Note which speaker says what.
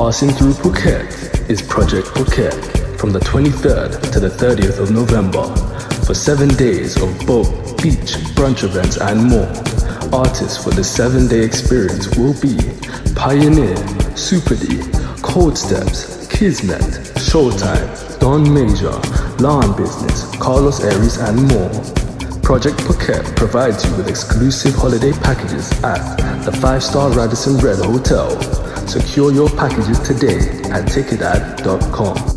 Speaker 1: Passing through Phuket is Project Phuket from the 23rd to the 30th of November for 7 days of boat, beach, brunch events and more. Artists for the 7-day experience will be Pioneer, Super D, Cold Steps, Kismet, Showtime, Don Major, Lawn Business, Carlos Aries and more. Project Phuket provides you with exclusive holiday packages at the 5-star Radisson Red Hotel. Secure your packages today at ticketad.com.